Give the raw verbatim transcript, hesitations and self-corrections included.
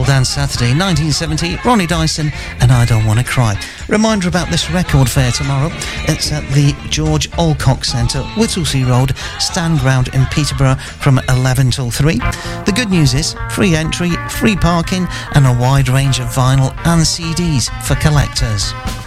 Dance Saturday, nineteen seventy, Ronnie Dyson and I Don't Wanna Cry. Reminder about this record fair tomorrow. It's at the George Alcock Centre, Whittlesea Road, Stand Ground in Peterborough from eleven till three. The good news is free entry, free parking and a wide range of vinyl and C Ds for collectors.